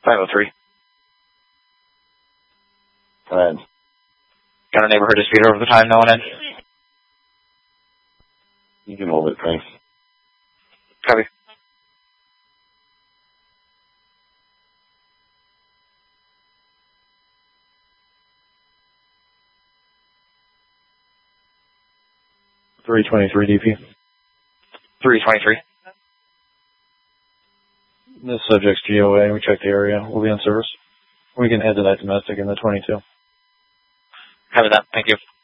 503. Go ahead. Got a neighborhood dispute over the time, no one in. You can hold it, thanks. Copy. .323 DP. 323. This subject's GOA. We checked the area. We'll be on service. We can head to that domestic in the 22. Copy that. Thank you.